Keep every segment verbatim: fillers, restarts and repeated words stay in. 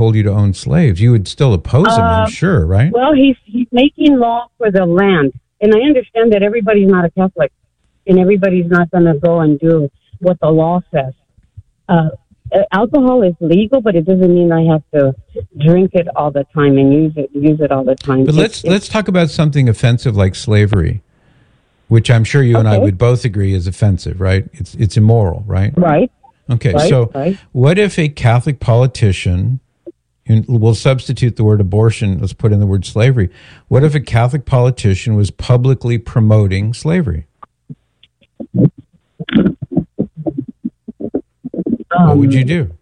told you to own slaves. You would still oppose him, uh, I'm sure, right? Well, he's he's making law for the land. And I understand that everybody's not a Catholic, and everybody's not going to go and do what the law says. Uh, alcohol is legal, but it doesn't mean I have to drink it all the time and use it use it all the time. But let's it's, let's talk about something offensive like slavery, which I'm sure you okay. and I would both agree is offensive, right? It's it's immoral, right? Right. Okay, right, so right. what if a Catholic politician, and we'll substitute the word abortion, let's put in the word slavery. What if a Catholic politician was publicly promoting slavery? Um, what would you do?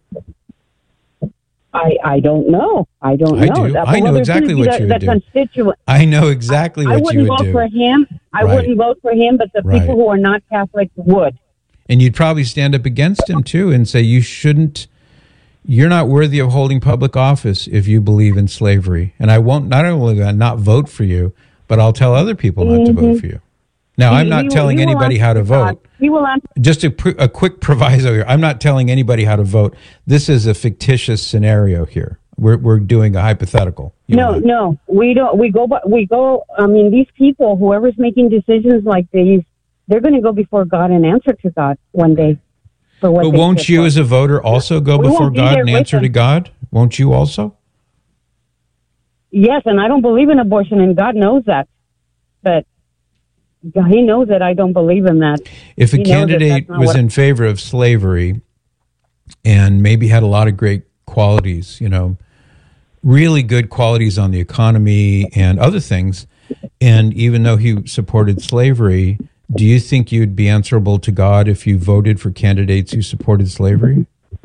I, I don't know. I don't I know. do. That, I know exactly what the, you would the do. Constituent. I know exactly I, what I you would do. I wouldn't vote for him. I right. wouldn't vote for him, but the right. people who are not Catholic would. And you'd probably stand up against him, too, and say you shouldn't, you're not worthy of holding public office if you believe in slavery. And I won't not only not vote for you, but I'll tell other people not mm-hmm. to vote for you. Now, I'm not he, telling he anybody how to vote. He will answer. Just a, a quick proviso here. I'm not telling anybody how to vote. This is a fictitious scenario here. We're we're doing a hypothetical. No, no, we don't. We go, we go. I mean, these people, whoever's making decisions like these, they're going to go before God and answer to God one day. For what but won't you, for. as a voter, also go we before God and answer them. to God? Won't you also? Yes, and I don't believe in abortion, and God knows that. But He knows that I don't believe in that. If a he candidate that was in favor of slavery and maybe had a lot of great qualities, you know, really good qualities on the economy and other things, and even though he supported slavery, do you think you'd be answerable to God if you voted for candidates who supported slavery?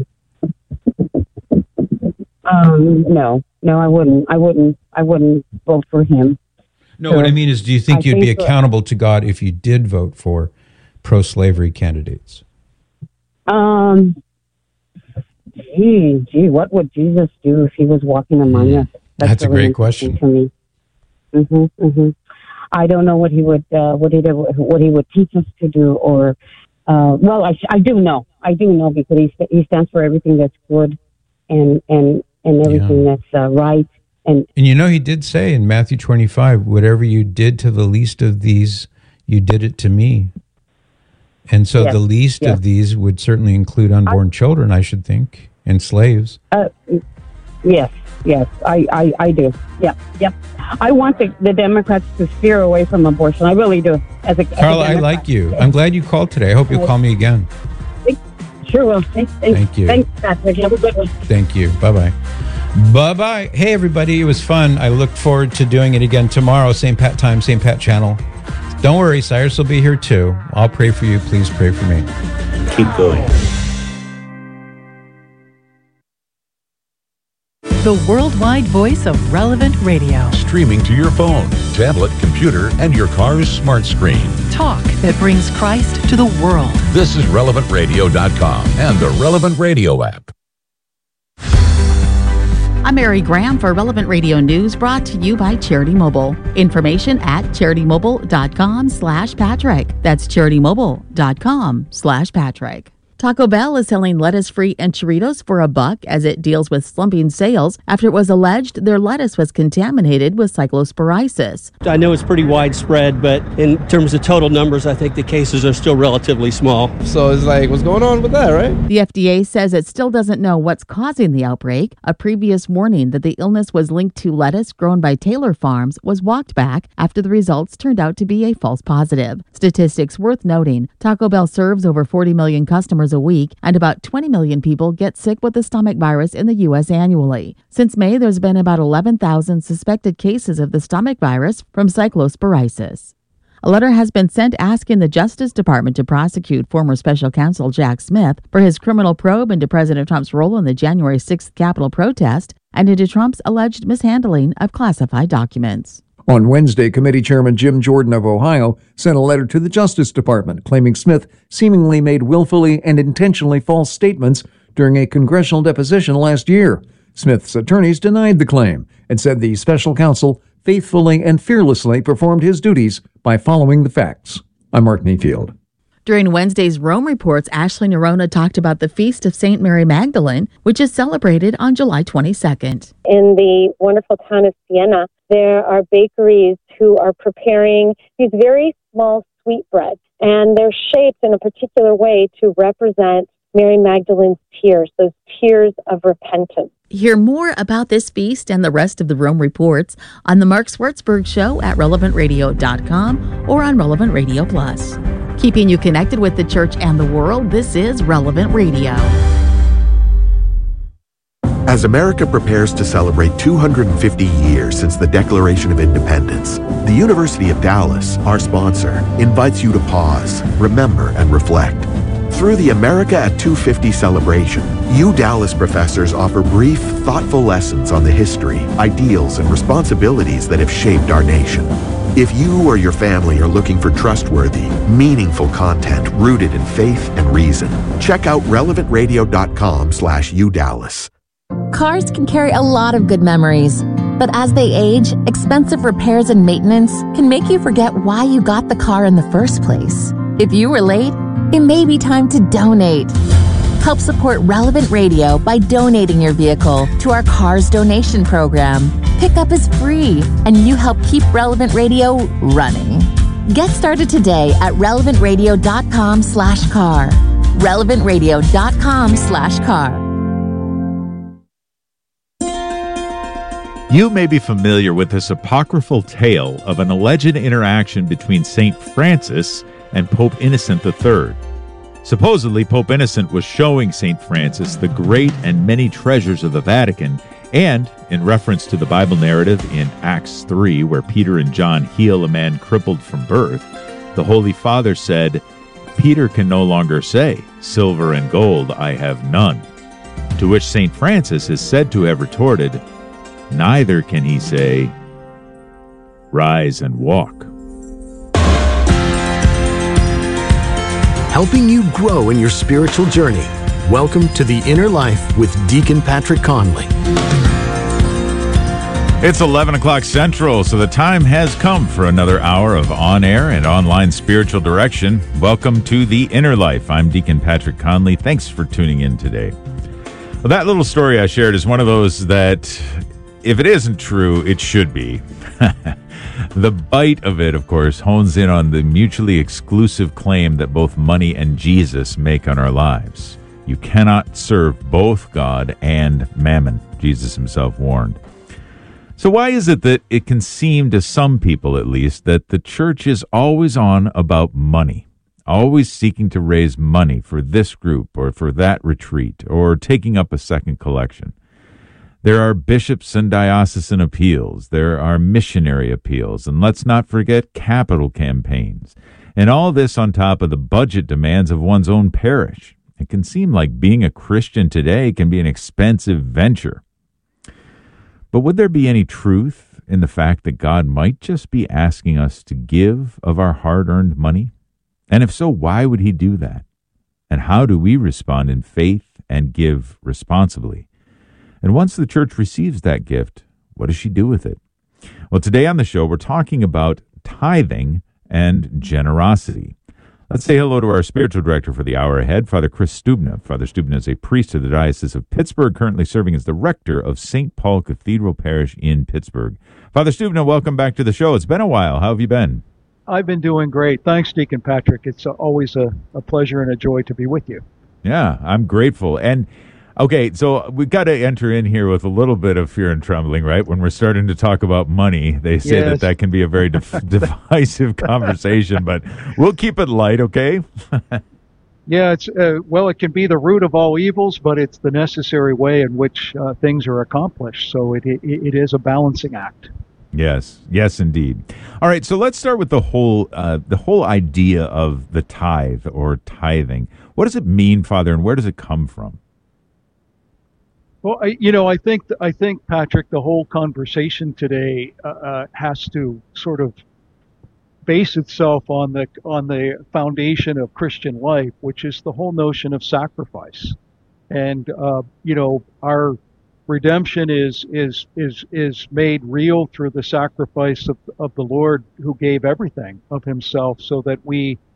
Um, no, no, I wouldn't. I wouldn't. I wouldn't vote for him. No, so, what I mean is, do you think I you'd think be accountable so. to God if you did vote for pro-slavery candidates? Um, gee, gee, what would Jesus do if he was walking among mm. us? That's, That's really a great question to me. Mm-hmm, mm-hmm. I don't know what he would, uh, what he what he would teach us to do, or uh, well, I, I do know, I do know because he he stands for everything that's good, and and and everything yeah. that's uh, right. And, and you know, he did say in Matthew twenty-five, whatever you did to the least of these, you did it to me. And so yes, the least yes. of these would certainly include unborn I, children, I should think, and slaves. Uh, yes, yes, I, I, I do. Yep, yep. I want the, the Democrats to steer away from abortion. I really do. As a, Carla, as a I like you. I'm glad you called today. I hope you'll call me again. Sure will. Thanks, thanks, Thank you. Thanks, Patrick. Have a good one. Thank you. Bye-bye. Bye-bye. Hey, everybody. It was fun. I look forward to doing it again tomorrow. Same Pat time, same Pat channel. Don't worry. Cyrus will be here, too. I'll pray for you. Please pray for me. Keep going. The worldwide voice of Relevant Radio. Streaming to your phone, tablet, computer, and your car's smart screen. Talk that brings Christ to the world. This is relevant radio dot com and the Relevant Radio app. I'm Mary Graham for Relevant Radio News, brought to you by Charity Mobile. Information at CharityMobile.com slash Patrick. That's CharityMobile.com slash Patrick. Taco Bell is selling lettuce-free enchiladas for a buck as it deals with slumping sales after it was alleged their lettuce was contaminated with cyclosporisis. I know it's pretty widespread, but in terms of total numbers, I think the cases are still relatively small. So it's like, what's going on with that, right? The F D A says it still doesn't know what's causing the outbreak. A previous warning that the illness was linked to lettuce grown by Taylor Farms was walked back after the results turned out to be a false positive. Statistics worth noting, Taco Bell serves over forty million customers a week, and about twenty million people get sick with the stomach virus in the U S annually. Since May, there's been about eleven thousand suspected cases of the stomach virus from cyclosporisis. A letter has been sent asking the Justice Department to prosecute former special counsel Jack Smith for his criminal probe into President Trump's role in the January sixth Capitol protest and into Trump's alleged mishandling of classified documents. On Wednesday, Committee Chairman Jim Jordan of Ohio sent a letter to the Justice Department claiming Smith seemingly made willfully and intentionally false statements during a congressional deposition last year. Smith's attorneys denied the claim and said the special counsel faithfully and fearlessly performed his duties by following the facts. I'm Mark Mayfield. During Wednesday's Rome Reports, Ashley Nerona talked about the Feast of Saint Mary Magdalene, which is celebrated on July twenty-second. In the wonderful town of Siena, there are bakeries who are preparing these very small sweetbreads, and they're shaped in a particular way to represent Mary Magdalene's tears, those tears of repentance. Hear more about this feast and the rest of the Rome Reports on the Mark Schwartzberg Show at relevant radio dot com or on Relevant Radio Plus. Keeping you connected with the church and the world, this is Relevant Radio. As America prepares to celebrate two hundred fifty years since the Declaration of Independence, the University of Dallas, our sponsor, invites you to pause, remember, and reflect. Through the America at two fifty celebration, U Dallas professors offer brief, thoughtful lessons on the history, ideals, and responsibilities that have shaped our nation. If you or your family are looking for trustworthy, meaningful content rooted in faith and reason, check out relevant radio dot com slash U Dallas. Cars can carry a lot of good memories, but as they age, expensive repairs and maintenance can make you forget why you got the car in the first place. If you were late, it may be time to donate. Help support Relevant Radio by donating your vehicle to our Cars Donation Program. Pickup is free, and you help keep Relevant Radio running. Get started today at relevant radio dot com slash car. relevant radio dot com slash car. You may be familiar with this apocryphal tale of an alleged interaction between Saint Francis and Pope Innocent the Third. Supposedly, Pope Innocent was showing Saint Francis the great and many treasures of the Vatican, and, in reference to the Bible narrative in Acts three, where Peter and John heal a man crippled from birth, the Holy Father said, "Peter can no longer say, 'Silver and gold I have none.'" To which Saint Francis is said to have retorted, "Neither can he say, 'Rise and walk.'" Helping you grow in your spiritual journey. Welcome to The Inner Life with Deacon Patrick Conley. It's eleven o'clock Central, so the time has come for another hour of on-air and online spiritual direction. Welcome to The Inner Life. I'm Deacon Patrick Conley. Thanks for tuning in today. Well, that little story I shared is one of those that, if it isn't true, it should be. The bite of it, of course, hones in on the mutually exclusive claim that both money and Jesus make on our lives. You cannot serve both God and mammon, Jesus himself warned. So why is it that it can seem to some people, at least, that the church is always on about money, always seeking to raise money for this group or for that retreat, or taking up a second collection? There are bishops and diocesan appeals. There are missionary appeals. And let's not forget capital campaigns. And all this on top of the budget demands of one's own parish. It can seem like being a Christian today can be an expensive venture. But would there be any truth in the fact that God might just be asking us to give of our hard-earned money? And if so, why would he do that? And how do we respond in faith and give responsibly? And once the church receives that gift, what does she do with it? Well, today on the show, we're talking about tithing and generosity. Let's say hello to our spiritual director for the hour ahead, Father Chris Stubna. Father Stubna is a priest of the Diocese of Pittsburgh, currently serving as the rector of Saint Paul Cathedral Parish in Pittsburgh. Father Stubna, welcome back to the show. It's been a while. How have you been? I've been doing great. Thanks, Deacon Patrick. It's always a, a pleasure and a joy to be with you. Yeah, I'm grateful. And okay, so we've got to enter in here with a little bit of fear and trembling, right? When we're starting to talk about money, they say yes. that that can be a very dif- divisive conversation, but we'll keep it light, okay? Yeah, it's uh, well, it can be the root of all evils, but it's the necessary way in which uh, things are accomplished. So it, it it is a balancing act. Yes, yes, indeed. All right, so let's start with the whole uh, the whole idea of the tithe or tithing. What does it mean, Father, and where does it come from? Well, I, you know, I think I think Patrick, the whole conversation today uh, uh, has to sort of base itself on the on the foundation of Christian life, which is the whole notion of sacrifice. And uh, you know, our redemption is is is is made real through the sacrifice of of the Lord, who gave everything of Himself, so that we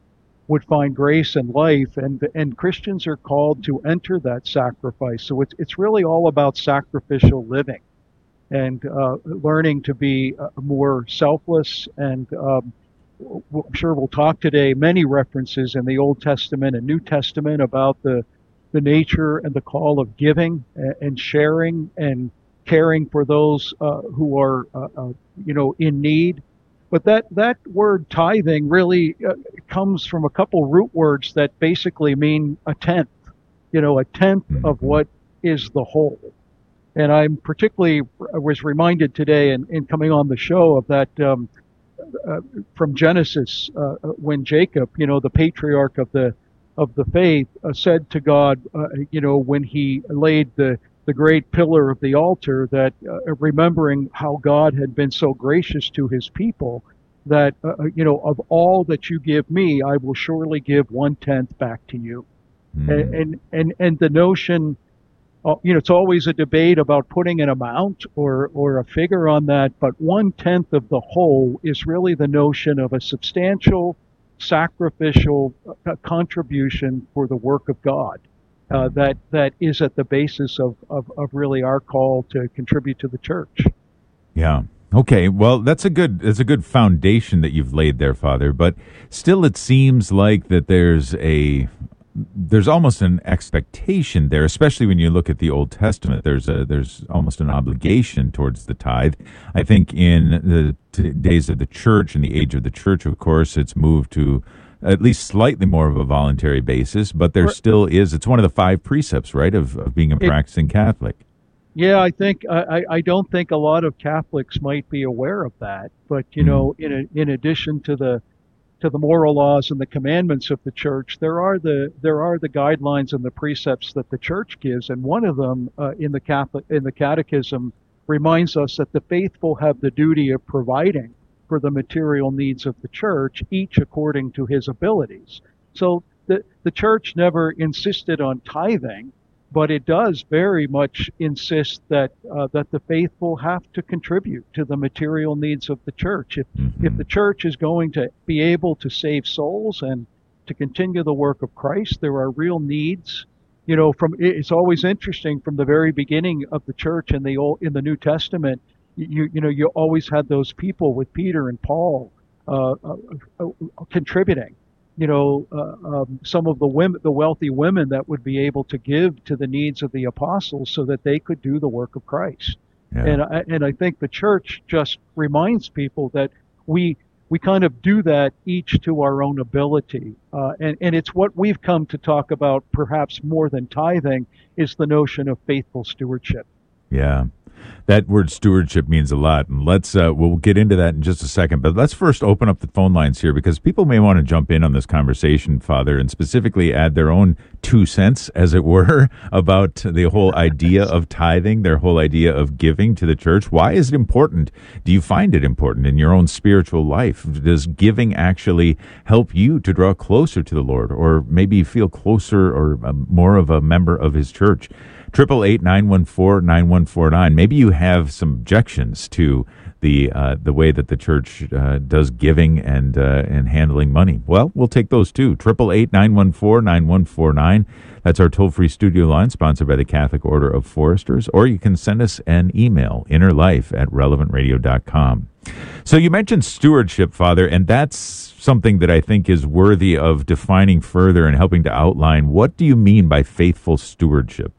would find grace and life, and and Christians are called to enter that sacrifice. So it's it's really all about sacrificial living, and uh, learning to be uh, more selfless. And um, I'm sure we'll talk today many references in the Old Testament and New Testament about the the nature and the call of giving and sharing and caring for those uh, who are uh, uh, you know in need. But that, that word tithing really uh, comes from a couple root words that basically mean a tenth, you know, a tenth mm-hmm. of what is the whole. And I'm particularly I was reminded today in, in coming on the show of that um, uh, from Genesis uh, when Jacob, you know, the patriarch of the of the faith, uh, said to God, uh, you know, when he laid the the great pillar of the altar, that uh, remembering how God had been so gracious to his people, that, uh, you know, of all that you give me, I will surely give one tenth back to you. Mm. And, and, and, and the notion, uh, you know, it's always a debate about putting an amount or, or a figure on that, but one tenth of the whole is really the notion of a substantial sacrificial uh, contribution for the work of God. Uh, that that is at the basis of, of, of really our call to contribute to the church. Yeah. Okay. Well, that's a good that's a good foundation that you've laid there, Father. But still, it seems like that there's a there's almost an expectation there, especially when you look at the Old Testament. There's a there's almost an obligation towards the tithe. I think in the t- days of the church, in the age of the church, of course, it's moved to at least slightly more of a voluntary basis, but there still is, it's one of the five precepts, right, of, of being a practicing Catholic. Yeah, I think, I, I don't think a lot of Catholics might be aware of that, but, you mm-hmm. know, in a, in addition to the, to the moral laws and the commandments of the church, there are the, there are the guidelines and the precepts that the church gives, and one of them uh, in the Catholic, in the Catechism reminds us that the faithful have the duty of providing for the material needs of the church, each according to his abilities. So the, the church never insisted on tithing, but it does very much insist that uh, that the faithful have to contribute to the material needs of the church. If mm-hmm. if the church is going to be able to save souls and to continue the work of Christ, there are real needs. You know, from it's always interesting from the very beginning of the church in the old in the New Testament. You you know you always had those people with Peter and Paul uh, uh, uh, contributing. You know uh, um, some of the women, the wealthy women that would be able to give to the needs of the apostles so that they could do the work of Christ. Yeah. And I, and I think the church just reminds people that we we kind of do that each to our own ability. Uh, and and it's what we've come to talk about, perhaps more than tithing, is the notion of faithful stewardship. Yeah. That word stewardship means a lot, and let's uh, we'll get into that in just a second. But let's first open up the phone lines here, because people may want to jump in on this conversation, Father, and specifically add their own two cents, as it were, about the whole idea of tithing, their whole idea of giving to the church. Why is it important? Do you find it important in your own spiritual life? Does giving actually help you to draw closer to the Lord, or maybe feel closer or uh, more of a member of His church? Triple eight nine one four nine one four nine. Maybe you have some objections to the uh, the way that the church uh, does giving and uh, and handling money. Well, we'll take those too. Triple eight nine one four nine one four nine. That's our toll free studio line, sponsored by the Catholic Order of Foresters. Or you can send us an email, innerlife at relevant radio dot com. So you mentioned stewardship, Father, and that's something that I think is worthy of defining further and helping to outline. What do you mean by faithful stewardship?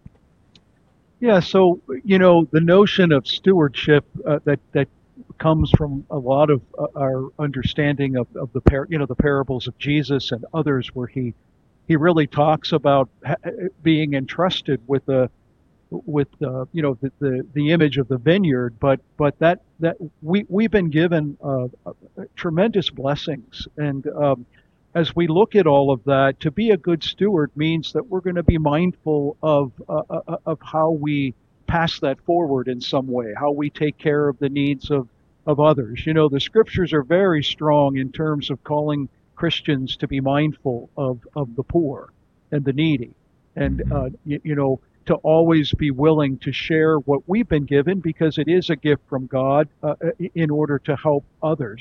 Yeah, so, you know, the notion of stewardship uh, that that comes from a lot of uh, our understanding of, of the par- you know the parables of Jesus and others, where he he really talks about ha- being entrusted with the with uh, you know the, the the image of the vineyard, but but that that we we've been given uh, tremendous blessings, and um, as we look at all of that, to be a good steward means that we're going to be mindful of uh, of how we pass that forward in some way, how we take care of the needs of, of others. You know, the scriptures are very strong in terms of calling Christians to be mindful of, of the poor and the needy, and uh, you, you know, to always be willing to share what we've been given, because it is a gift from God uh, in order to help others.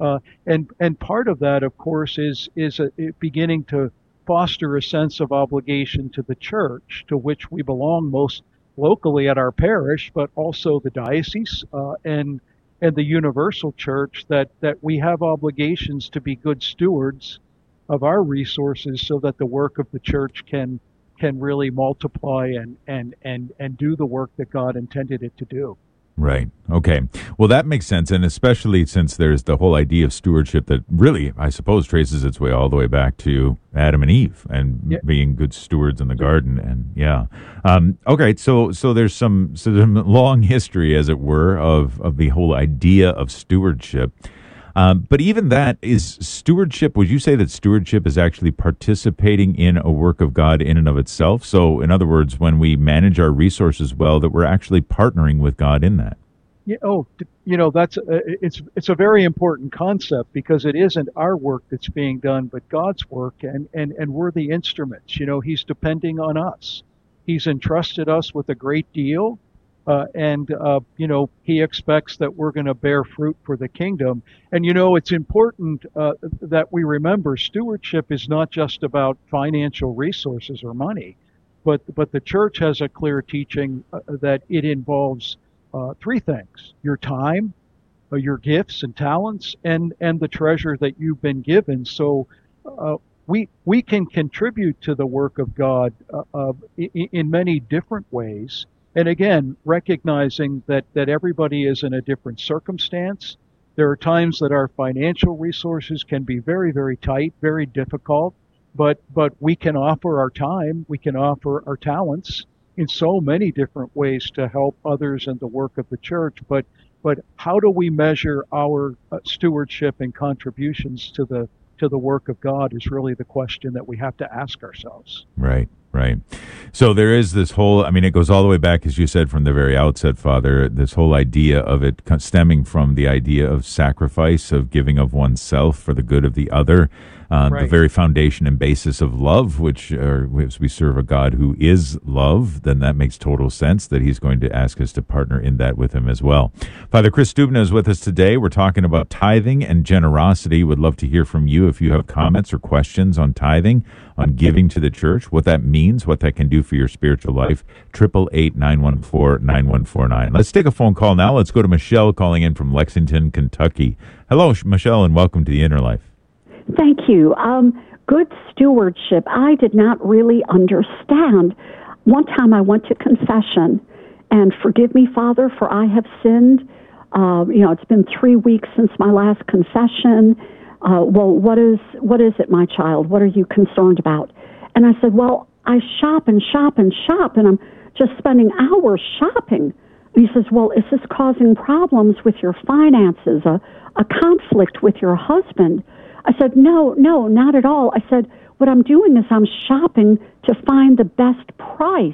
Uh, and and part of that, of course, is is a, it beginning to foster a sense of obligation to the church, to which we belong most locally at our parish, but also the diocese uh, and and the universal church, that that we have obligations to be good stewards of our resources so that the work of the church can can really multiply and and and and do the work that God intended it to do. Right. Okay. Well, that makes sense. And especially since there's the whole idea of stewardship that really, I suppose, traces its way all the way back to Adam and Eve and yeah. being good stewards in the garden. And yeah. Um, okay. So, so there's some, some long history, as it were, of, of the whole idea of stewardship. Um, but even that is stewardship. Would you say that stewardship is actually participating in a work of God in and of itself? So, in other words, when we manage our resources well, that we're actually partnering with God in that. Yeah. Oh, you know, that's a, it's it's a very important concept, because it isn't our work that's being done, but God's work, and and and we're the instruments. You know, He's depending on us. He's entrusted us with a great deal. Uh, and, uh, you know, he expects that we're going to bear fruit for the kingdom. And, you know, it's important uh, that we remember stewardship is not just about financial resources or money, but but the church has a clear teaching uh, that it involves uh, three things: your time, uh, your gifts and talents, and, and the treasure that you've been given. So uh, we we can contribute to the work of God uh, uh, in, in many different ways. And again, recognizing that, that everybody is in a different circumstance. There are times that our financial resources can be very, very tight, very difficult, but but we can offer our time, we can offer our talents in so many different ways to help others in the work of the church. But but how do we measure our uh, stewardship and contributions to the to the work of God is really the question that we have to ask ourselves. Right. Right. So there is this whole, I mean, it goes all the way back, as you said, from the very outset, Father, this whole idea of it stemming from the idea of sacrifice, of giving of oneself for the good of the other, uh, right. the very foundation and basis of love, which uh, as we serve a God who is love, then that makes total sense that he's going to ask us to partner in that with him as well. Father Chris Stubna is with us today. We're talking about tithing and generosity. Would love to hear from you if you have comments or questions on tithing, on giving to the church, what that means, what that can do for your spiritual life. eight eight eight, nine one four, nine one four nine. Let's take a phone call now. Let's go to Michelle calling in from Lexington, Kentucky. Hello, Michelle, and welcome to the Inner Life. Thank you. Um, good stewardship. I did not really understand. One time I went to confession, and forgive me, Father, for I have sinned. Uh, you know, it's been three weeks since my last confession. Uh, well, what is what is it, my child? What are you concerned about? And I said, well, I shop and shop and shop, and I'm just spending hours shopping. And he says, well, is this causing problems with your finances, a, a conflict with your husband? I said, no, no, not at all. I said, what I'm doing is I'm shopping to find the best price.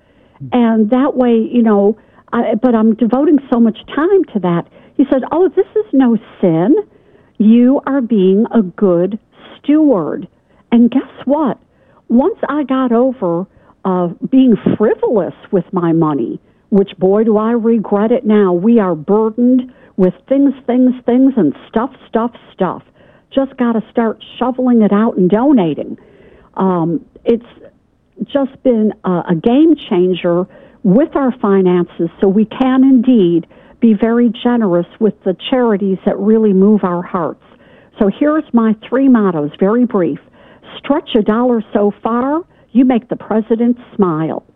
And that way, you know, I, but I'm devoting so much time to that. He said, oh, this is no sin. You are being a good steward. And guess what? Once I got over uh, being frivolous with my money, which, boy, do I regret it now. We are burdened with things, things, things, and stuff, stuff, stuff. Just got to start shoveling it out and donating. Um, it's just been a, a game changer with our finances, so we can indeed be very generous with the charities that really move our hearts. So here's my three mottos, very brief. Stretch a dollar so far, you make the president smile.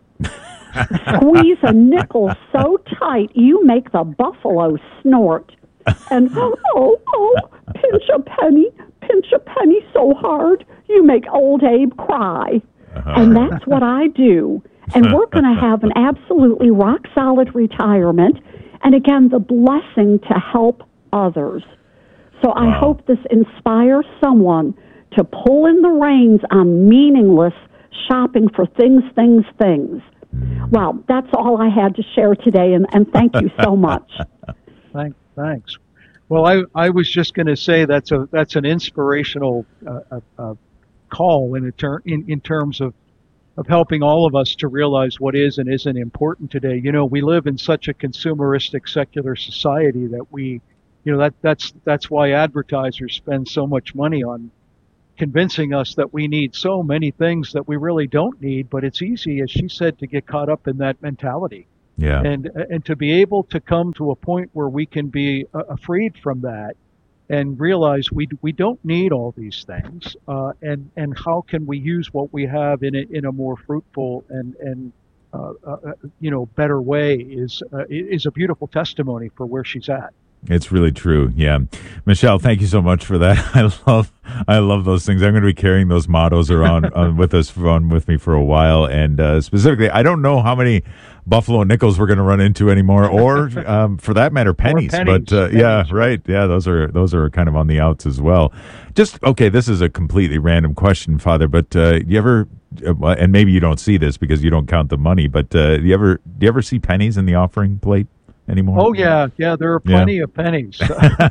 Squeeze a nickel so tight, you make the buffalo snort. And oh, oh, pinch a penny, pinch a penny so hard, you make old Abe cry. Uh-huh. And that's what I do. And we're going to have an absolutely rock-solid retirement. And again, the blessing to help others. So I wow. hope this inspires someone to pull in the reins on meaningless shopping for things, things, things. Well, that's all I had to share today, and, and thank you so much. Thanks. Thanks. Well, I, I was just going to say that's a that's an inspirational uh, uh, uh, call in, a ter- in in terms of of helping all of us to realize what is and isn't important today. You know, we live in such a consumeristic secular society that we you know, that that's that's why advertisers spend so much money on convincing us that we need so many things that we really don't need. But it's easy, as she said, to get caught up in that mentality. Yeah. And and to be able to come to a point where we can be uh, freed from that and realize we we don't need all these things, uh, and and how can we use what we have in a, in a more fruitful and and uh, uh, you know better way is uh, is a beautiful testimony for where she's at. It's really true. Yeah. Michelle, thank you so much for that. I love, I love those things. I'm going to be carrying those mottos around uh, with us, on with me for a while. And, uh, specifically, I don't know how many Buffalo nickels we're going to run into anymore, or, um, for that matter, pennies. pennies. But, uh, pennies. yeah, right. Yeah. Those are, those are kind of on the outs as well. Just, okay. This is a completely random question, Father, but, uh, you ever, uh, and maybe you don't see this because you don't count the money, but, uh, do you ever, do you ever see pennies in the offering plate anymore? Oh yeah, yeah. There are plenty yeah. of pennies.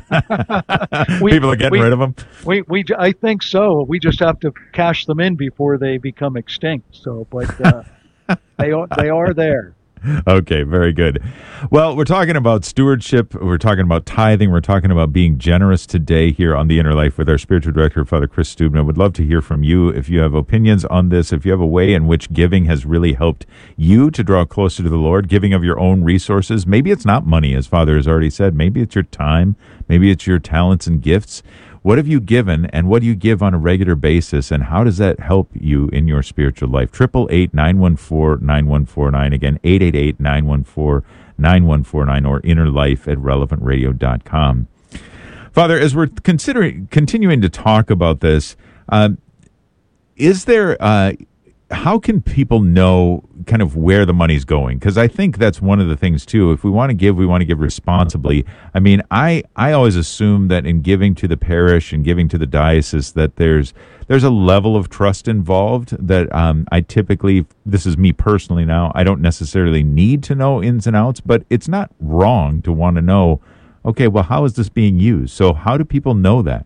we, People are getting we, rid of them. We, we, I think so. We just have to cash them in before they become extinct. So, but uh, they are, they are there. Okay, very good. Well, we're talking about stewardship. We're talking about tithing. We're talking about being generous today here on The Inner Life with our spiritual director, Father Chris Stubna. Would love to hear from you if you have opinions on this, if you have a way in which giving has really helped you to draw closer to the Lord, giving of your own resources. Maybe it's not money, as Father has already said. Maybe it's your time. Maybe it's your talents and gifts. What have you given, and what do you give on a regular basis, and how does that help you in your spiritual life? eight eight eight, nine one four, nine one four nine. Again, eight eight eight, nine one four, nine one four nine, or innerlife at relevant radio dot com. Father, as we're considering continuing to talk about this, uh, is there... Uh, how can people know kind of where the money's going? Because I think that's one of the things, too. If we want to give, we want to give responsibly. I mean, I, I always assume that in giving to the parish and giving to the diocese that there's there's a level of trust involved that um, I typically, this is me personally now, I don't necessarily need to know ins and outs, but it's not wrong to want to know, okay, well, how is this being used? So how do people know that?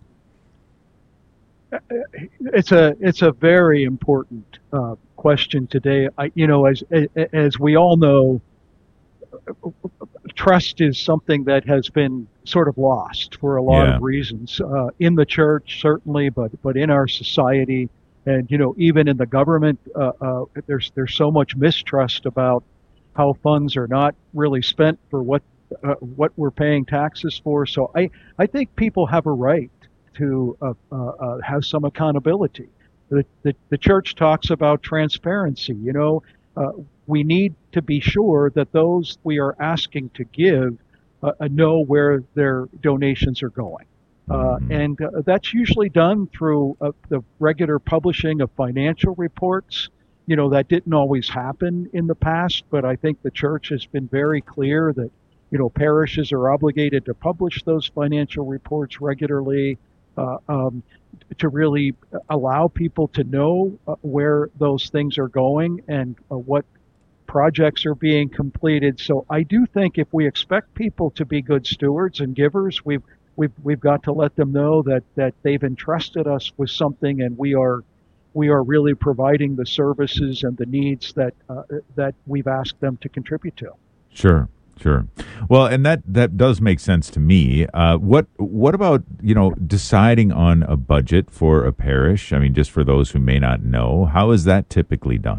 It's a it's a very important uh, question today. I, you know, as as we all know, trust is something that has been sort of lost for a lot yeah. of reasons uh, in the church, certainly, but but in our society, and you know, even in the government, uh, uh, there's there's so much mistrust about how funds are not really spent for what uh, what we're paying taxes for. So I I think people have a right to uh, uh, uh, have some accountability. The, the, the church talks about transparency. You know, uh, we need to be sure that those we are asking to give uh, know where their donations are going. Uh, and uh, that's usually done through uh, the regular publishing of financial reports. You know, that didn't always happen in the past, but I think the church has been very clear that, you know, parishes are obligated to publish those financial reports regularly. Uh, um, to really allow people to know uh, where those things are going and uh, what projects are being completed. So I do think if we expect people to be good stewards and givers, we've we've we've got to let them know that that they've entrusted us with something, and we are we are really providing the services and the needs that uh, that we've asked them to contribute to. Sure. Sure. Well, and that, that does make sense to me. Uh, what what about, you know, deciding on a budget for a parish? I mean, just for those who may not know, how is that typically done?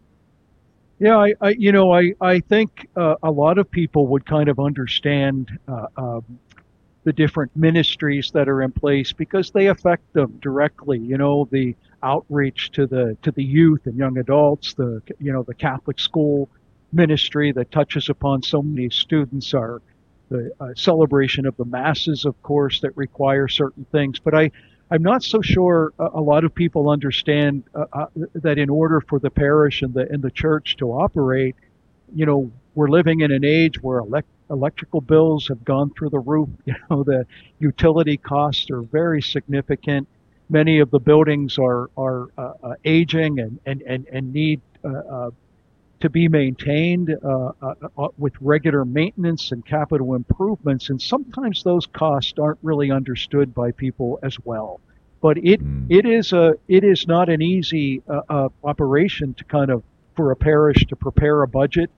Yeah, I, I you know, I, I think uh, a lot of people would kind of understand uh, um, the different ministries that are in place because they affect them directly. You know, the outreach to the to the youth and young adults, the you know the Catholic school ministry that touches upon so many students, are the uh, celebration of the masses, of course, that require certain things. But I, I'm not so sure a, a lot of people understand uh, uh, that in order for the parish and the and the church to operate, you know, we're living in an age where elect, electrical bills have gone through the roof. You know, the utility costs are very significant. Many of the buildings are are uh, uh, aging and and and and need uh, uh, to be maintained uh, uh, uh, with regular maintenance and capital improvements, and sometimes those costs aren't really understood by people as well. But it mm. it is a it is not an easy uh, uh, operation to kind of for a parish to prepare a budget.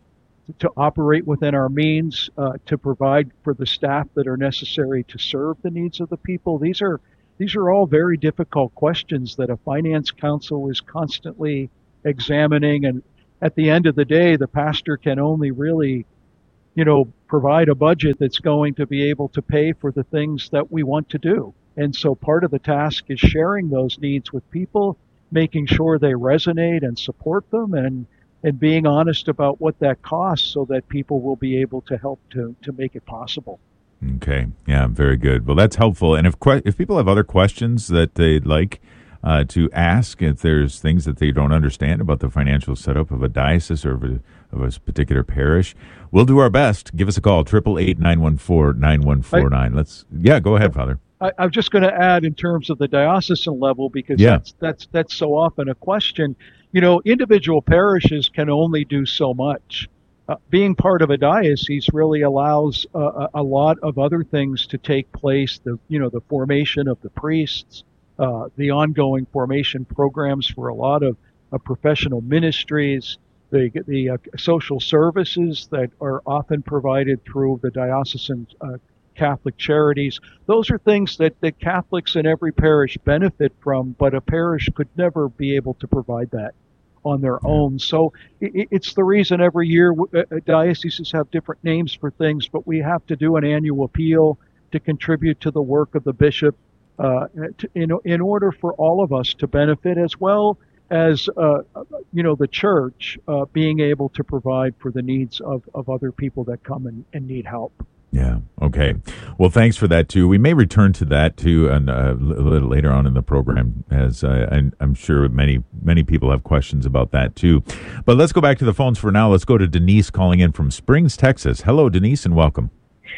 to operate within our means, uh, to provide for the staff that are necessary to serve the needs of the people. These are these are all very difficult questions that a finance council is constantly examining. And at the end of the day, the pastor can only really, you know, provide a budget that's going to be able to pay for the things that we want to do. And so part of the task is sharing those needs with people, making sure they resonate and support them, and and being honest about what that costs so that people will be able to help to, to make it possible. Okay. Yeah, very good. Well, that's helpful. And if que- if people have other questions that they'd like uh, to ask, if there's things that they don't understand about the financial setup of a diocese or of a, of a particular parish, we'll do our best. Give us a call, eight eight eight, nine one four, nine one four nine. Let's, yeah, go ahead, Father. I, I'm just going to add in terms of the diocesan level, because yeah. that's, that's, that's so often a question. You know, individual parishes can only do so much. Uh, being part of a diocese really allows uh, a lot of other things to take place. The, you know, the formation of the priests, uh, the ongoing formation programs for a lot of uh, professional ministries, the the uh, social services that are often provided through the diocesan uh, Catholic charities. Those are things that, that Catholics in every parish benefit from, but a parish could never be able to provide that on their own. So it, it's the reason every year uh, dioceses have different names for things, but we have to do an annual appeal to contribute to the work of the bishop uh, to, in, in order for all of us to benefit, as well as, uh, you know, the church uh, being able to provide for the needs of, of other people that come and, and need help. Yeah. Okay. Well, thanks for that too. We may return to that too, and uh, a little later on in the program, as uh, I'm, I'm sure many many people have questions about that too. But let's go back to the phones for now. Let's go to Denise calling in from Springs, Texas. Hello, Denise, and welcome.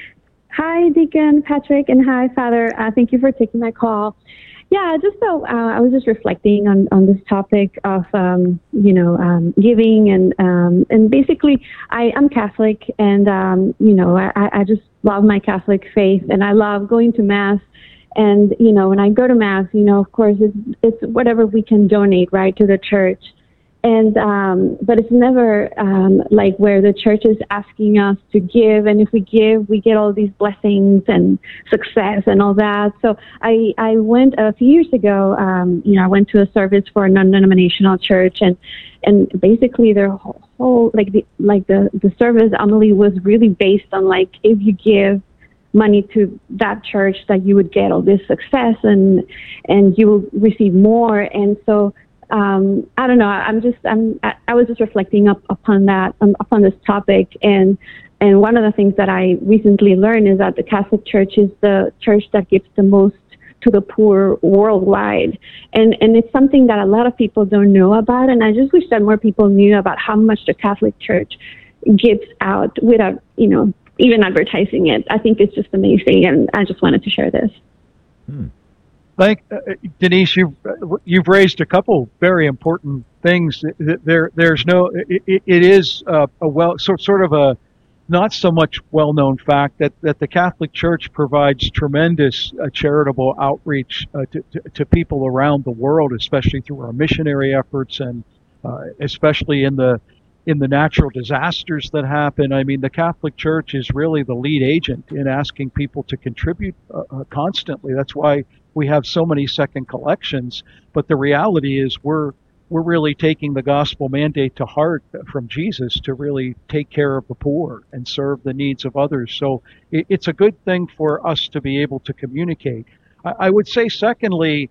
Hi, Deacon Patrick, and hi, Father. Uh, thank you for taking my call. Yeah, just so uh, I was just reflecting on, on this topic of, um, you know, um, giving and um, and basically I, I'm Catholic, and, um, you know, I, I just love my Catholic faith, and I love going to Mass. And, you know, when I go to Mass, you know, of course, it's, it's whatever we can donate, right, to the church. And, um, but it's never, um, like where the church is asking us to give. And if we give, we get all these blessings and success and all that. So I, I went a few years ago, um, you know, I went to a service for a non-denominational church, and, and basically their whole, whole like the, like the, the service, Amelie, was really based on like, if you give money to that church, that you would get all this success and, and you will receive more. And so, Um, I don't know. I'm just, I'm, I was just reflecting up upon that, um, upon this topic. And, and one of the things that I recently learned is that the Catholic Church is the church that gives the most to the poor worldwide. And, and it's something that a lot of people don't know about. And I just wish that more people knew about how much the Catholic Church gives out without, you know, even advertising it. I think it's just amazing. And I just wanted to share this. Hmm. Thank uh, Denise. You've you've raised a couple very important things. There, there's no. It, it is uh, a well, sort sort of a not so much well-known fact that, that the Catholic Church provides tremendous uh, charitable outreach uh, to, to to people around the world, especially through our missionary efforts, and uh, especially in the in the natural disasters that happen. I mean, the Catholic Church is really the lead agent in asking people to contribute uh, uh, constantly. That's why we have so many second collections. But the reality is we're we're really taking the gospel mandate to heart from Jesus to really take care of the poor and serve the needs of others. So it, it's a good thing for us to be able to communicate. I, I would say, secondly,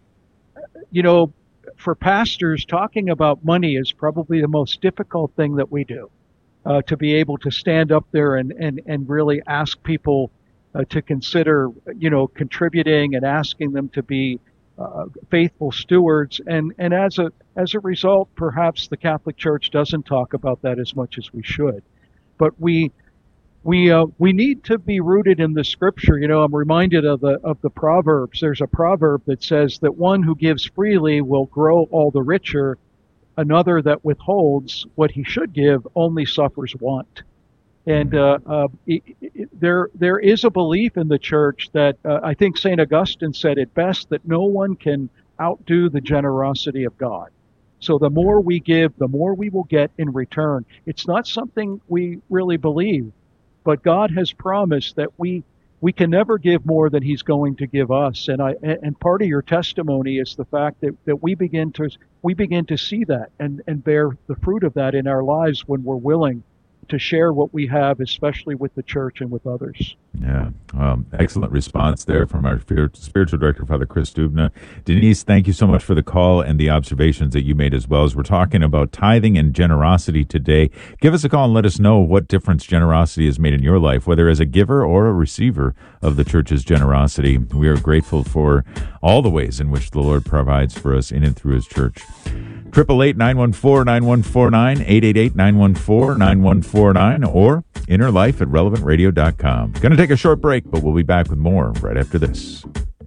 you know, for pastors, talking about money is probably the most difficult thing that we do, uh, to be able to stand up there and, and, and really ask people uh, to consider, you know, contributing and asking them to be uh, faithful stewards. And, and as a, as a result, perhaps the Catholic Church doesn't talk about that as much as we should. But we, we, uh, we need to be rooted in the Scripture. You know, I'm reminded of the, of the Proverbs. There's a proverb that says that one who gives freely will grow all the richer. Another that withholds what he should give only suffers want. And uh, uh, it, it, there, there is a belief in the church that uh, I think Saint Augustine said it best, that no one can outdo the generosity of God. So the more we give, the more we will get in return. It's not something we really believe, but God has promised that we we can never give more than He's going to give us. And I and part of your testimony is the fact that, that we begin to we begin to see that and, and bear the fruit of that in our lives when we're willing to share what we have, especially with the church and with others. Yeah, um, excellent response there from our spiritual director, Father Chris Dubna. Denise, thank you so much for the call and the observations that you made as well. As we're talking about tithing and generosity today, give us a call and let us know what difference generosity has made in your life, whether as a giver or a receiver of the church's generosity. We are grateful for all the ways in which the Lord provides for us in and through His church. Triple eight nine one four nine one four nine, eight eight eight nine one four nine one four nine, or inner life at relevant radio dot com. Going to take a short break, but we'll be back with more right after this.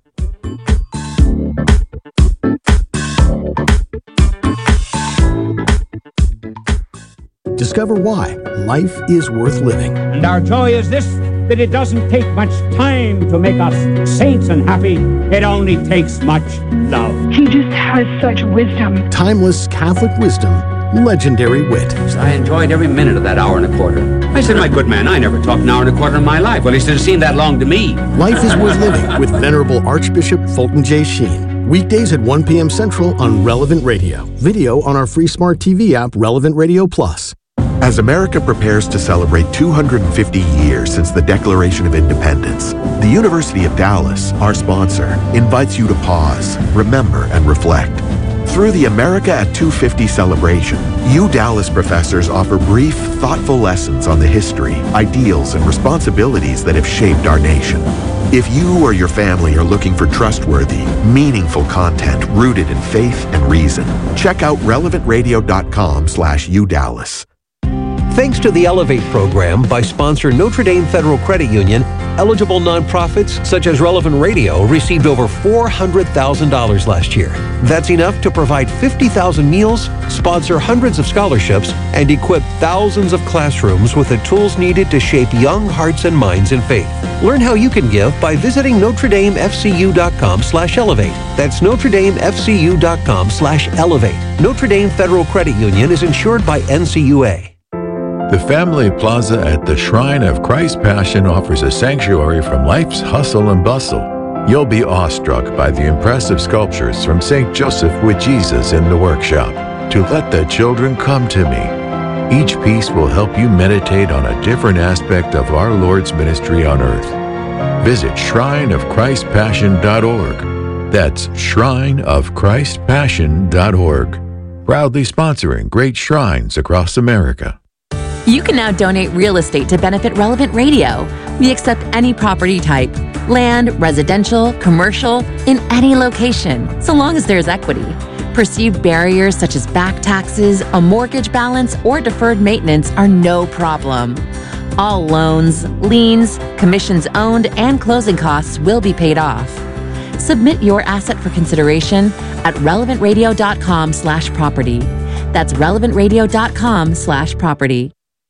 Discover why life is worth living. And our joy is this, that it doesn't take much time to make us saints and happy. It only takes much love. He just has such wisdom. Timeless Catholic wisdom, legendary wit. I enjoyed every minute of that hour and a quarter. I said, my good man, I never talked an hour and a quarter in my life. Well, it should have seemed that long to me. Life is worth living with Venerable Archbishop Fulton J. Sheen. Weekdays at one p.m. Central on Relevant Radio. Video on our free smart T V app, Relevant Radio Plus. As America prepares to celebrate two hundred fifty years since the Declaration of Independence, the University of Dallas, our sponsor, invites you to pause, remember, and reflect. Through the America at two fifty celebration, U Dallas professors offer brief, thoughtful lessons on the history, ideals, and responsibilities that have shaped our nation. If you or your family are looking for trustworthy, meaningful content rooted in faith and reason, check out relevant radio dot com slash U Dallas. Thanks to the Elevate program by sponsor Notre Dame Federal Credit Union, eligible nonprofits such as Relevant Radio received over four hundred thousand dollars last year. That's enough to provide fifty thousand meals, sponsor hundreds of scholarships, and equip thousands of classrooms with the tools needed to shape young hearts and minds in faith. Learn how you can give by visiting Notre Dame F C U dot com slash elevate. That's Notre Dame F C U dot com slash elevate. Notre Dame Federal Credit Union is insured by N C U A. The Family Plaza at the Shrine of Christ's Passion offers a sanctuary from life's hustle and bustle. You'll be awestruck by the impressive sculptures from Saint Joseph with Jesus in the workshop. To Let the Children Come to Me. Each piece will help you meditate on a different aspect of our Lord's ministry on earth. Visit shrine of christ passion dot org. That's shrine of christ passion dot org. Proudly sponsoring great shrines across America. You can now donate real estate to benefit Relevant Radio. We accept any property type, land, residential, commercial, in any location, so long as there's equity. Perceived barriers such as back taxes, a mortgage balance, or deferred maintenance are no problem. All loans, liens, commissions owned, and closing costs will be paid off. Submit your asset for consideration at relevant radio dot com slash property. That's relevant radio dot com slash property.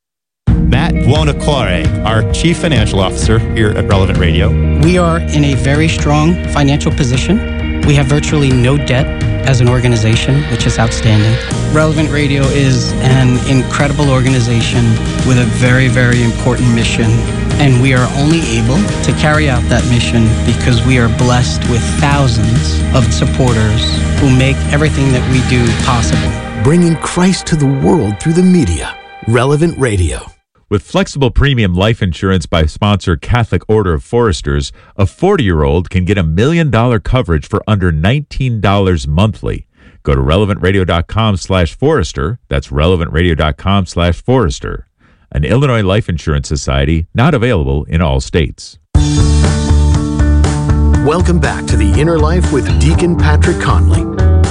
Matt Buonacore, our Chief Financial Officer here at Relevant Radio. We are in a very strong financial position. We have virtually no debt as an organization, which is outstanding. Relevant Radio is an incredible organization with a very, very important mission. And we are only able to carry out that mission because we are blessed with thousands of supporters who make everything that we do possible. Bringing Christ to the world through the media. Relevant Radio. With flexible premium life insurance by sponsor Catholic Order of Foresters, a forty-year-old can get a million dollar coverage for under nineteen dollars monthly. Go to relevant radio dot com slash forester. That's relevant radio dot com slash forester. An Illinois Life Insurance Society, not available in all states. Welcome back to The Inner Life with Deacon Patrick Conley.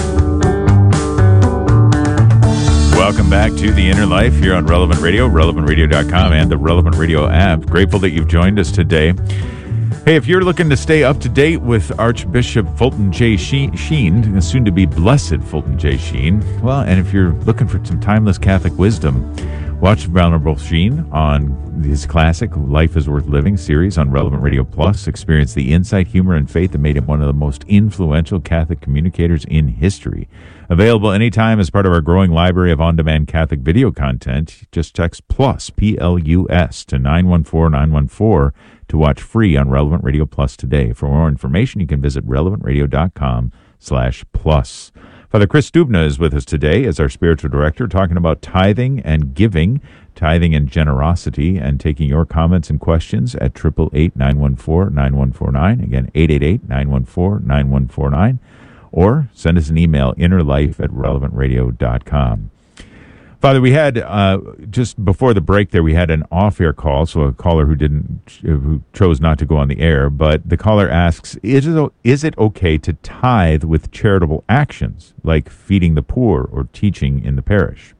Welcome back to The Inner Life here on Relevant Radio, relevant radio dot com, and the Relevant Radio app. Grateful that you've joined us today. Hey, if you're looking to stay up to date with Archbishop Fulton J. Sheen, soon to be Blessed Fulton J. Sheen, well, and if you're looking for some timeless Catholic wisdom, watch Venerable Sheen on his classic Life is Worth Living series on Relevant Radio Plus. Experience the insight, humor, and faith that made him one of the most influential Catholic communicators in history. Available anytime as part of our growing library of on-demand Catholic video content. Just text PLUS, P L U S, to nine one four nine one four to watch free on Relevant Radio Plus today. For more information, you can visit relevant radio dot com slash plus. Father Chris Dubna is with us today as our spiritual director, talking about tithing and giving, tithing and generosity, and taking your comments and questions at eight eight eight, nine one four, nine one four nine. Again, eight eight eight, nine one four, nine one four nine. Or send us an email, innerlife at relevant radio dot com. Father, we had, uh, just before the break there, we had an off-air call, so a caller who didn't, who chose not to go on the air, but the caller asks, is it, is it okay to tithe with charitable actions, like feeding the poor or teaching in the parish?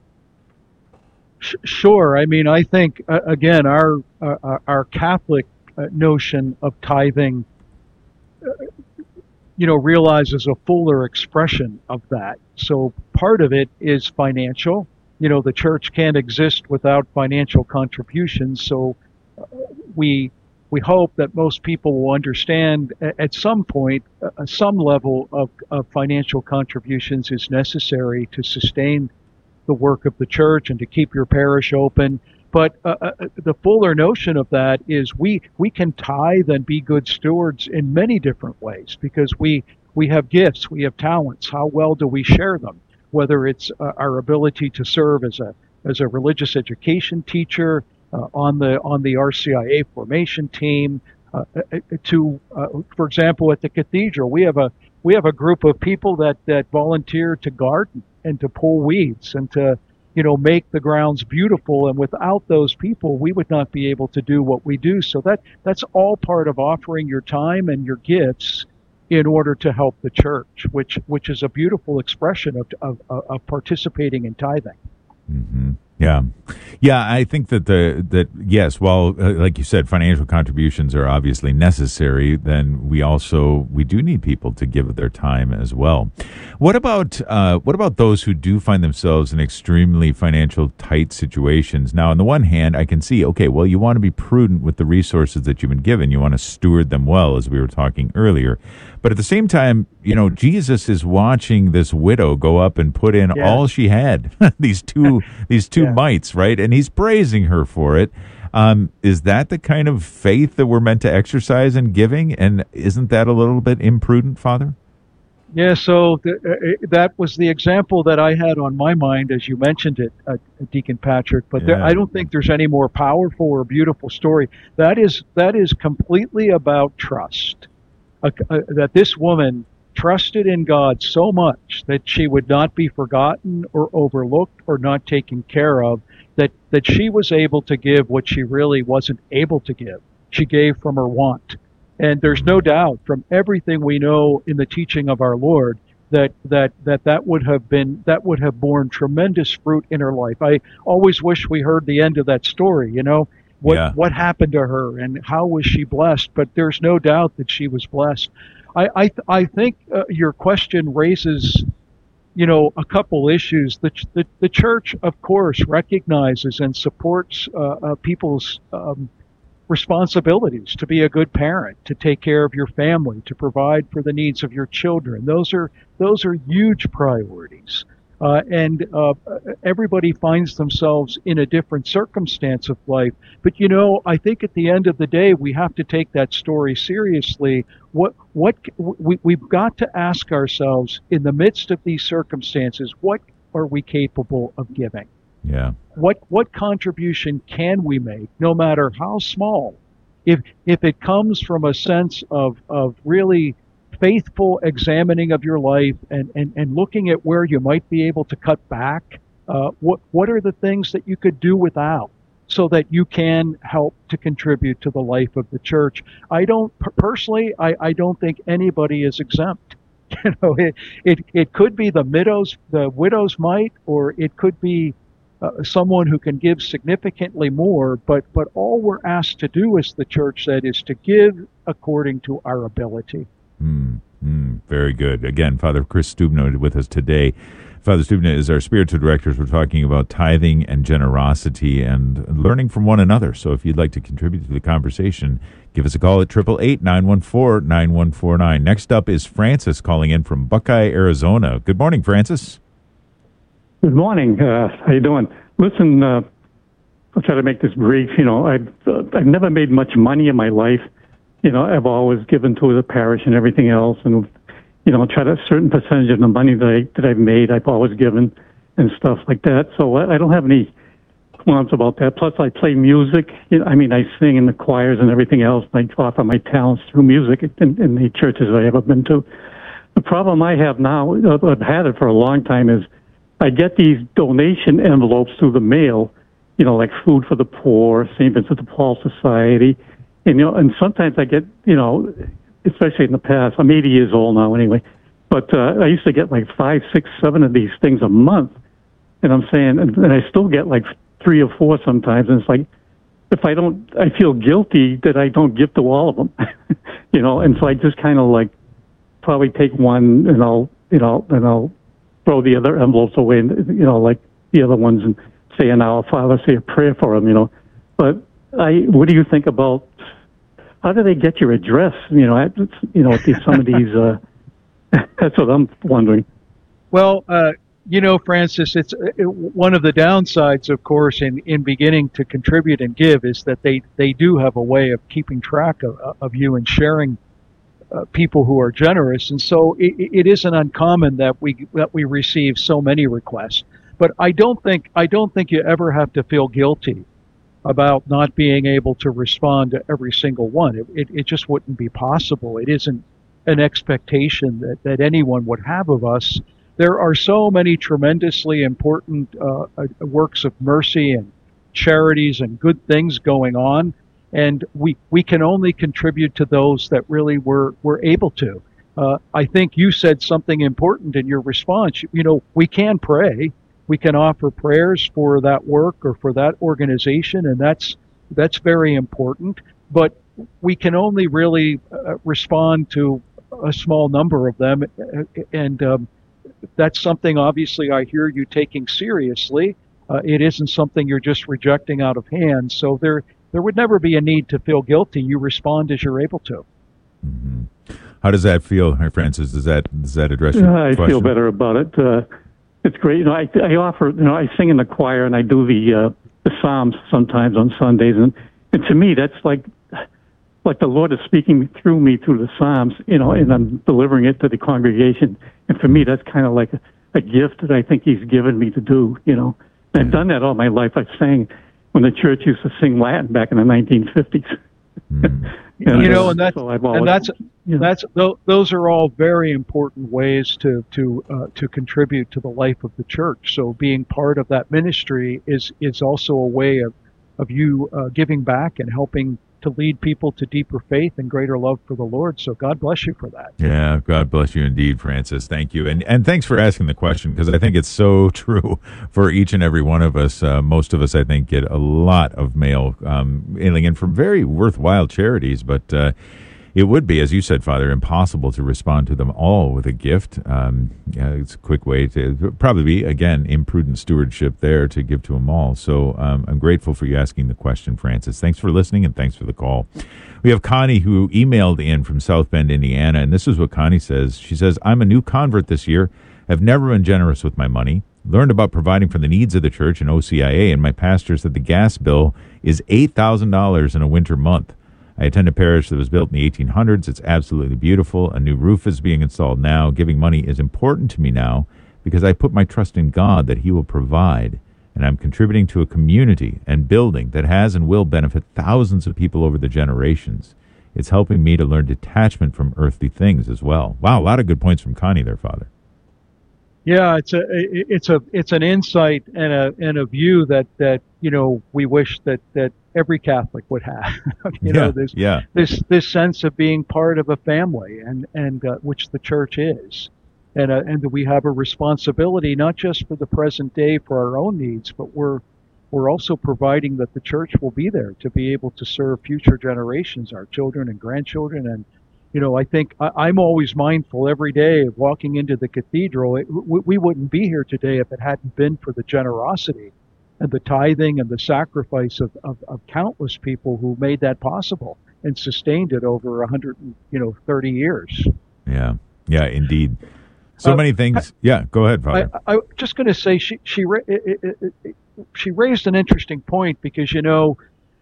Sure. I mean, I think, uh, again, our, uh, our Catholic uh, notion of tithing, uh, you know, realizes a fuller expression of that. So part of it is financial. You know, the church can't exist without financial contributions. So uh, we we hope that most people will understand at some point uh, some level of, of financial contributions is necessary to sustain the work of the church and to keep your parish open. But uh, uh, the fuller notion of that is we we can tithe and be good stewards in many different ways, because we we have gifts, we have talents. How well do we share them? Whether it's uh, our ability to serve as a as a religious education teacher uh, on the on the R C I A formation team, uh, to uh, for example at the cathedral, we have a we have a group of people that that volunteer to garden and to pull weeds and to you know make the grounds beautiful. And without those people, we would not be able to do what we do. So that that's all part of offering your time and your gifts in order to help the church, which which is a beautiful expression of of, of participating in tithing. Mm-hmm. Yeah, yeah. I think that the that yes, while uh, like you said, financial contributions are obviously necessary, then we also we do need people to give their time as well. What about uh, what about those who do find themselves in extremely financial tight situations? Now, on the one hand, I can see, okay, well, you want to be prudent with the resources that you've been given. You want to steward them well, as we were talking earlier. But at the same time, you know, Jesus is watching this widow go up and put in yeah. all she had, these two these two yeah. mites, right? And he's praising her for it. Um, is that the kind of faith that we're meant to exercise in giving? And isn't that a little bit imprudent, Father? Yeah, so th- uh, that was the example that I had on my mind as you mentioned it, uh, Deacon Patrick. But yeah. there, I don't think there's any more powerful or beautiful story. That is that is completely about trust. Uh, uh, that this woman trusted in God so much that she would not be forgotten or overlooked or not taken care of, that, that she was able to give what she really wasn't able to give. She gave from her want. And there's no doubt from everything we know in the teaching of our Lord that that that, that would have been that would have borne tremendous fruit in her life. I always wish we heard the end of that story, you know. What yeah. what happened to her and how was she blessed? But there's no doubt that she was blessed. I I, th- I think uh, your question raises, you know, a couple issues. The ch- the, the church, of course, recognizes and supports uh, uh, people's um, responsibilities to be a good parent, to take care of your family, to provide for the needs of your children. Those are those are huge priorities. Uh, and uh, everybody finds themselves in a different circumstance of life. But, you know, I think at the end of the day, we have to take that story seriously. What, what, we, we've got to ask ourselves, in the midst of these circumstances, what are we capable of giving? Yeah. What, what contribution can we make, no matter how small? If, if it comes from a sense of, of really faithful examining of your life and, and, and looking at where you might be able to cut back, uh, what what are the things that you could do without so that you can help to contribute to the life of the church? I don't, personally, I, I don't think anybody is exempt. You know, it, it, it could be the widow's, the widow's mite, or it could be uh, someone who can give significantly more, but, but all we're asked to do, as the church said, is to give according to our ability. Mm, mm, very good. Again, Father Chris Stubna with us today. Father Stubna is our spiritual director. We're talking about tithing and generosity and learning from one another. So if you'd like to contribute to the conversation, give us a call at eight eight eight, nine one four, nine one four nine. Next up is Francis calling in from Buckeye, Arizona. Good morning, Francis. Good morning. Uh, how you doing? Listen, uh, I'll try to make this brief. You know, I've, uh, I've never made much money in my life. You know, I've always given to the parish and everything else, and you know, try to a certain percentage of the money that I that I've made, I've always given, and stuff like that. So I, I don't have any qualms about that. Plus, I play music. You know, I mean, I sing in the choirs and everything else. I offer my talents through music in, in the churches I've ever been to. The problem I have now, I've had it for a long time, is I get these donation envelopes through the mail. You know, like Food for the Poor, Saint Vincent de Paul Society, and you know, and sometimes I get, you know, especially in the past, I'm eighty years old now anyway, but uh, I used to get like five, six, seven of these things a month. And I'm saying, and, and I still get like three or four sometimes. And it's like, if I don't, I feel guilty that I don't give to all of them, you know, and so I just kind of like probably take one and I'll, you know, and I'll throw the other envelopes away, and, you know, like the other ones, and say an Our Father, say a prayer for them, you know. But I, what do you think about, how do they get your address? You know, at, you know, at these, some of these. Uh, that's what I'm wondering. Well, uh, you know, Francis, it's it, one of the downsides, of course, in, in beginning to contribute and give is that they, they do have a way of keeping track of, of you and sharing uh, people who are generous, and so it, it isn't uncommon that we that we receive so many requests. But I don't think I don't think you ever have to feel guilty about not being able to respond to every single one. It, it, it just wouldn't be possible. It isn't an expectation that, that anyone would have of us. There are so many tremendously important uh, works of mercy and charities and good things going on, and we, we can only contribute to those that really we're, we're able to. Uh, I think you said something important in your response. You know, we can pray. We can offer prayers for that work or for that organization, and that's that's very important. But we can only really uh, respond to a small number of them, and um, that's something obviously I hear you taking seriously. Uh, it isn't something you're just rejecting out of hand. So there there would never be a need to feel guilty. You respond as you're able to. Mm-hmm. How does that feel, Francis? Does that does that address your uh, I question? feel better about it. Uh, It's great. You know, I, I offer, you know, I sing in the choir and I do the uh, the Psalms sometimes on Sundays, and, and to me that's like like the Lord is speaking through me through the Psalms, you know, and I'm delivering it to the congregation. And for me, that's kind of like a, a gift that I think He's given me to do. You know, and I've done that all my life. I sang when the church used to sing Latin back in the nineteen fifties. Mm. and, you know, and that's so always, and that's you know, that's those are all very important ways to to uh, to contribute to the life of the church. So being part of that ministry is is also a way of of you uh, giving back and helping to lead people to deeper faith and greater love for the Lord. So God bless you for that. Yeah, God bless you indeed, Francis. Thank you. And and thanks for asking the question, because I think it's so true for each and every one of us. Uh, most of us, I think, get a lot of mail um, mailing in from very worthwhile charities, but uh, it would be, as you said, Father, impossible to respond to them all with a gift. Um, yeah, it's a quick way to probably be, again, imprudent stewardship there to give to them all. So um, I'm grateful for you asking the question, Francis. Thanks for listening, and thanks for the call. We have Connie, who emailed in from South Bend, Indiana, and this is what Connie says. She says, I'm a new convert this year. I've never been generous with my money. Learned about providing for the needs of the church in O C I A, and my pastor said the gas bill is eight thousand dollars in a winter month. I attend a parish that was built in the eighteen hundreds. It's absolutely beautiful. A new roof is being installed now. Giving money is important to me now because I put my trust in God that He will provide. And I'm contributing to a community and building that has and will benefit thousands of people over the generations. It's helping me to learn detachment from earthly things as well. Wow, a lot of good points from Connie there, Father. Yeah, it's a it's a it's an insight and a and a view that, that you know we wish that, that every Catholic would have. you yeah, know, this yeah. this this sense of being part of a family, and and uh, which the church is. and uh, and that we have a responsibility not just for the present day for our own needs, but we're we're also providing that the church will be there to be able to serve future generations, our children and grandchildren. And you know, I think I, I'm always mindful every day of walking into the cathedral. It, we, we wouldn't be here today if it hadn't been for the generosity and the tithing and the sacrifice of, of, of countless people who made that possible and sustained it over one hundred, you know, thirty years. Yeah, yeah, indeed. So uh, many things. I, yeah, go ahead, Father. I, I, I'm just going to say she she it, it, it, she raised an interesting point because, you know,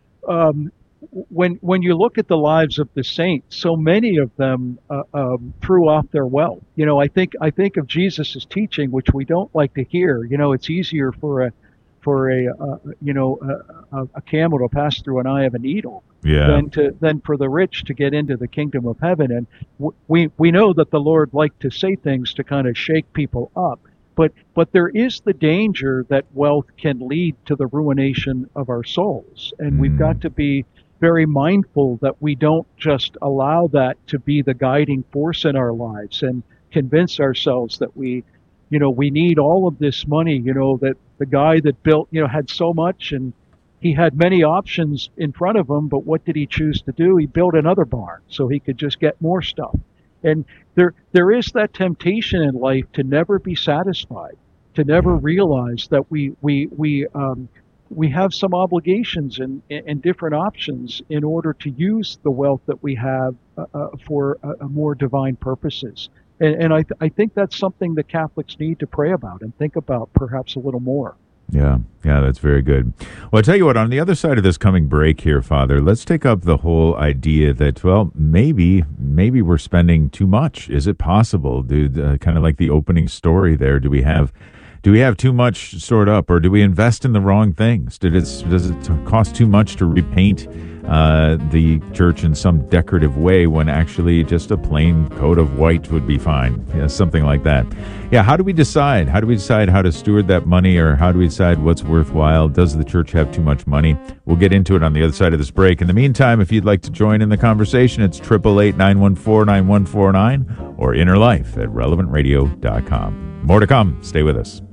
um, when when you look at the lives of the saints, so many of them uh, um, threw off their wealth. You know, I think I think of Jesus' teaching, which we don't like to hear. You know, it's easier for a for a uh, you know a, a camel to pass through an eye of a needle yeah. than to than for the rich to get into the kingdom of heaven. And w- we we know that the Lord liked to say things to kind of shake people up, but but there is the danger that wealth can lead to the ruination of our souls, and mm. we've got to be very mindful that we don't just allow that to be the guiding force in our lives and convince ourselves that we, you know, we need all of this money, you know, that the guy that built, you know, had so much and he had many options in front of him, but what did he choose to do? He built another barn so he could just get more stuff. And there, there is that temptation in life to never be satisfied, to never realize that we, we, we, um, we have some obligations and, and different options in order to use the wealth that we have uh, for uh, more divine purposes. And, and I, th- I think that's something that Catholics need to pray about and think about perhaps a little more. Yeah, yeah, that's very good. Well, I'll tell you what, on the other side of this coming break here, Father, let's take up the whole idea that, well, maybe maybe we're spending too much. Is it possible? Dude, uh, kind of like the opening story there, do we have do we have too much stored up, or do we invest in the wrong things? Did it, does it cost too much to repaint uh, the church in some decorative way when actually just a plain coat of white would be fine? Yeah, something like that. Yeah, how do we decide? How do we decide how to steward that money, or how do we decide what's worthwhile? Does the church have too much money? We'll get into it on the other side of this break. In the meantime, if you'd like to join in the conversation, it's eight eight eight, nine one four, nine one four nine or inner life at relevant radio dot com. More to come. Stay with us.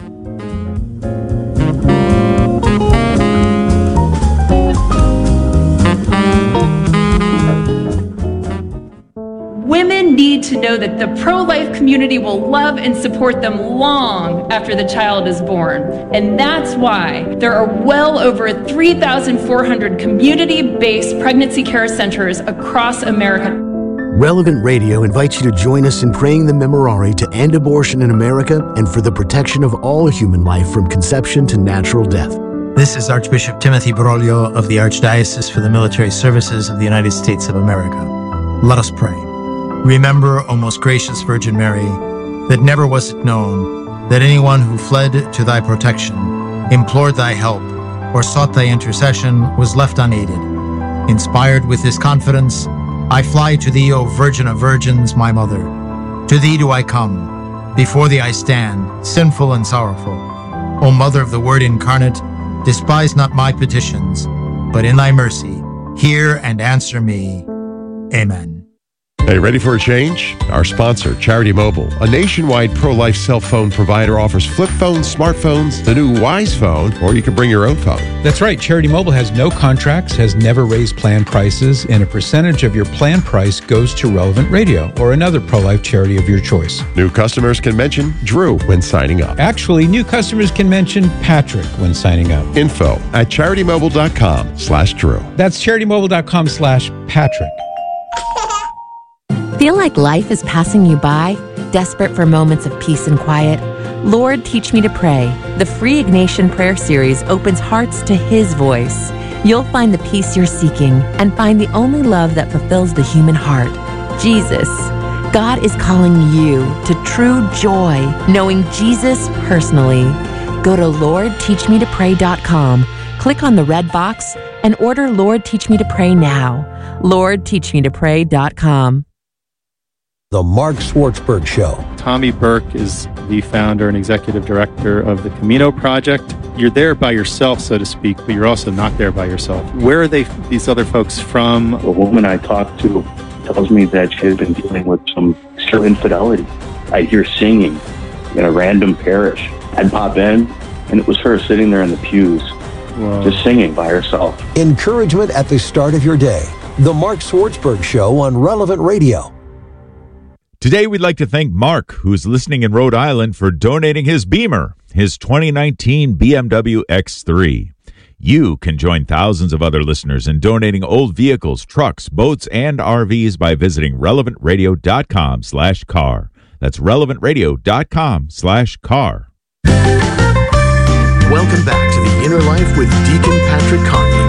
Women need to know that the pro-life community will love and support them long after the child is born. And that's why there are well over three thousand four hundred community-based pregnancy care centers across America. Relevant Radio invites you to join us in praying the Memorare to end abortion in America and for the protection of all human life from conception to natural death. This is Archbishop Timothy Broglio of the Archdiocese for the Military Services of the United States of America. Let us pray. Remember, O most gracious Virgin Mary, that never was it known that anyone who fled to thy protection, implored thy help, or sought thy intercession was left unaided. Inspired with this confidence, I fly to thee, O Virgin of Virgins, my Mother. To thee do I come. Before thee I stand, sinful and sorrowful. O Mother of the Word incarnate, despise not my petitions, but in thy mercy, hear and answer me. Amen. Hey, ready for a change? Our sponsor, Charity Mobile, a nationwide pro-life cell phone provider, offers flip phones, smartphones, the new Wise phone, or you can bring your own phone. That's right. Charity Mobile has no contracts, has never raised plan prices, and a percentage of your plan price goes to Relevant Radio or another pro-life charity of your choice. New customers can mention Drew when signing up. Actually, new customers can mention Patrick when signing up. Info at charitymobile.com slash Drew. That's charitymobile.com slash Patrick. Feel like life is passing you by? Desperate for moments of peace and quiet? Lord, Teach Me to Pray. The free Ignatian prayer series opens hearts to His voice. You'll find the peace you're seeking and find the only love that fulfills the human heart, Jesus. God is calling you to true joy, knowing Jesus personally. Go to lord teach me to pray dot com, click on the red box, and order Lord, Teach Me to Pray now. lord teach me to pray dot com. The Mark Schwartzberg Show. Tommy Burke is the founder and executive director of the Camino Project. You're there by yourself, so to speak, but you're also not there by yourself. Where are they, these other folks from? A woman I talked to tells me that she has been dealing with some extreme infidelity. I'd hear singing in a random parish. I'd pop in, and it was her sitting there in the pews, wow. just singing by herself. Encouragement at the start of your day. The Mark Swartzberg Show on Relevant Radio. Today, we'd like to thank Mark, who's listening in Rhode Island, for donating his Beamer, his twenty nineteen B M W X three. You can join thousands of other listeners in donating old vehicles, trucks, boats, and R Vs by visiting relevant radio dot com slash car. That's relevant radio dot com slash car. Welcome back to The Inner Life with Deacon Patrick Conley.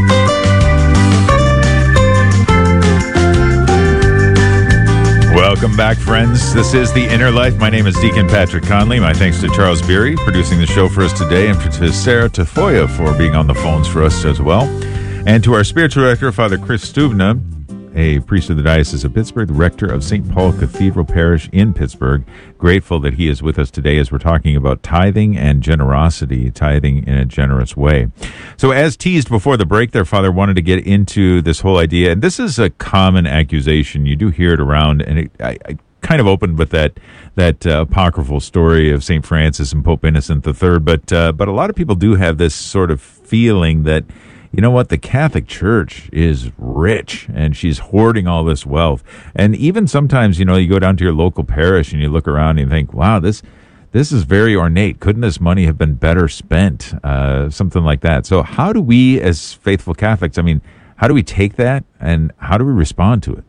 Welcome back, friends. This is The Inner Life. My name is Deacon Patrick Conley. My thanks to Charles Beery producing the show for us today, and to Sarah Tafoya for being on the phones for us as well. And to our spiritual director, Father Chris Stubna, a priest of the Diocese of Pittsburgh, rector of Saint Paul Cathedral Parish in Pittsburgh. Grateful that he is with us today as we're talking about tithing and generosity, tithing in a generous way. So as teased before the break there, Father, wanted to get into this whole idea, and this is a common accusation. You do hear it around, and it, I, I kind of opened with that that uh, apocryphal story of Saint Francis and Pope Innocent the Third, but, uh, but a lot of people do have this sort of feeling that, you know what, the Catholic Church is rich and she's hoarding all this wealth. And even sometimes, you know, you go down to your local parish and you look around and you think, wow, this this is very ornate. Couldn't this money have been better spent? Uh, something like that. So how do we as faithful Catholics, I mean, how do we take that and how do we respond to it?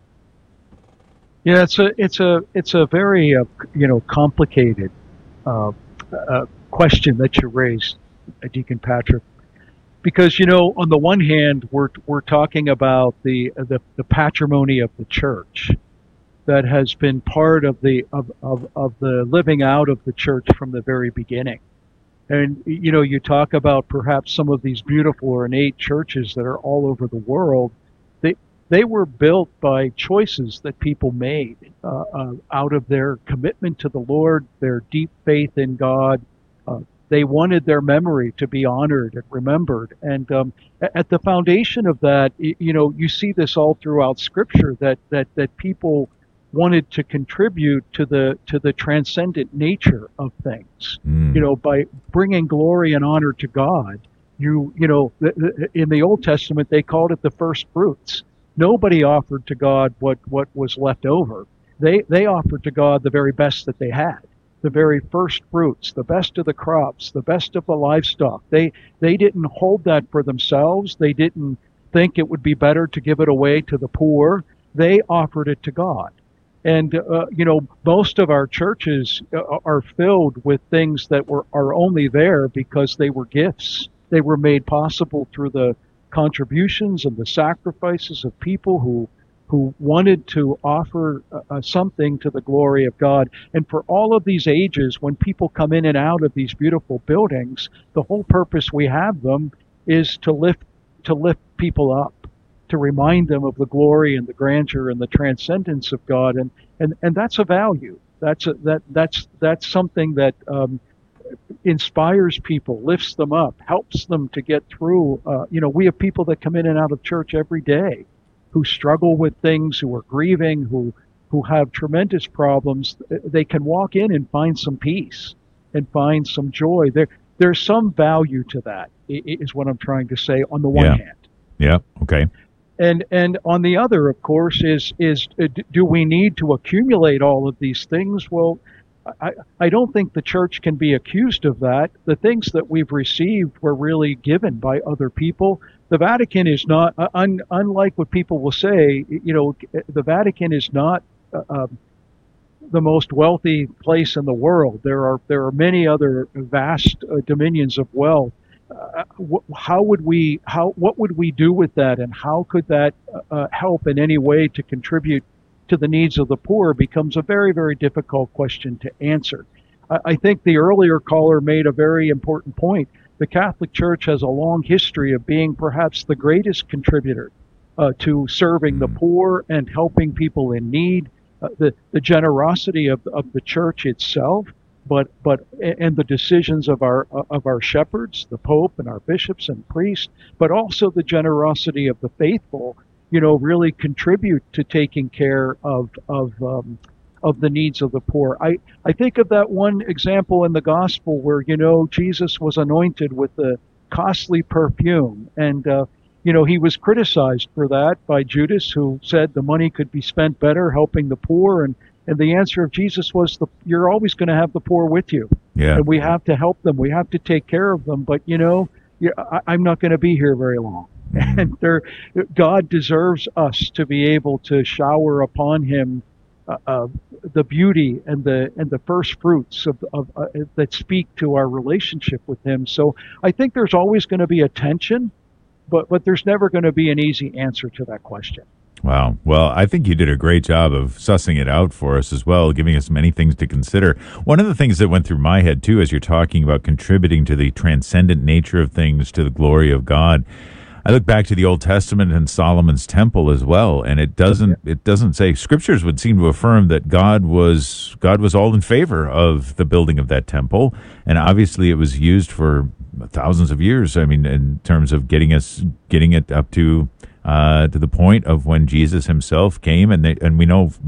Yeah, it's a it's a it's a very uh, you know complicated uh, uh, question that you raised, Deacon Patrick. Because, you know, on the one hand, we're we're talking about the the, the patrimony of the church that has been part of the of, of, of the living out of the church from the very beginning. And, you know, you talk about perhaps some of these beautiful ornate churches that are all over the world. They they were built by choices that people made uh, uh, out of their commitment to the Lord, their deep faith in God. Uh, They wanted their memory to be honored and remembered. And um, at the foundation of that, you know, you see this all throughout Scripture, that, that, that people wanted to contribute to the to the transcendent nature of things. Mm. You know, by bringing glory and honor to God. You you know, in the Old Testament, they called it the first fruits. Nobody offered to God what, what was left over. They they offered to God the very best that they had. The very first fruits, the best of the crops, the best of the livestock. They they didn't hold that for themselves. They didn't think it would be better to give it away to the poor. They offered it to God. And, uh, you know, most of our churches are filled with things that were are only there because they were gifts. They were made possible through the contributions and the sacrifices of people who who wanted to offer uh, something to the glory of God. And for all of these ages, when people come in and out of these beautiful buildings, the whole purpose we have them is to lift to lift people up, to remind them of the glory and the grandeur and the transcendence of God. And and, and that's a value. That's a, that that's that's something that um, inspires people, lifts them up, helps them to get through. Uh, you know, we have people that come in and out of church every day who struggle with things, who are grieving, who who have tremendous problems. They can walk in and find some peace and find some joy. There, there's some value to that, is what I'm trying to say, on the one yeah. hand. Yeah, okay. And and on the other, of course, is, is do we need to accumulate all of these things? Well, I, I don't think the church can be accused of that. The things that we've received were really given by other people. The Vatican is not, un, unlike what people will say, you know, the Vatican is not uh, um, the most wealthy place in the world. There are there are many other vast uh, dominions of wealth. Uh, wh- how would we, how what would we do with that, and how could that uh, help in any way to contribute to the needs of the poor becomes a very, very difficult question to answer. I, I think the earlier caller made a very important point. The Catholic Church has a long history of being perhaps the greatest contributor uh, to serving the poor and helping people in need. Uh, the, the generosity of, of the Church itself, but but and the decisions of our of our shepherds, the Pope and our bishops and priests, but also the generosity of the faithful, you know, really contribute to taking care of of um, of the needs of the poor. I, I think of that one example in the gospel where, you know, Jesus was anointed with a costly perfume, and, uh, you know, he was criticized for that by Judas, who said the money could be spent better helping the poor. And, and the answer of Jesus was, the, you're always going to have the poor with you. Yeah. And we have to help them. We have to take care of them. But, you know, I, I'm not going to be here very long. Mm-hmm. And there, God deserves us to be able to shower upon him uh, uh, the beauty and the and the first fruits of, of uh, that speak to our relationship with him. So I think there's always going to be a tension. But but there's never going to be an easy answer to that question. Wow. Well, I think you did a great job of sussing it out for us as well, giving us many things to consider. One of the things that went through my head, too, as you're talking about contributing to the transcendent nature of things, to the glory of God, I look back to the Old Testament and Solomon's temple as well, and it doesn't it doesn't say, scriptures would seem to affirm that God was God was all in favor of the building of that temple, and obviously it was used for thousands of years. I mean, in terms of getting us getting it up to uh, to the point of when Jesus himself came, and they, and we know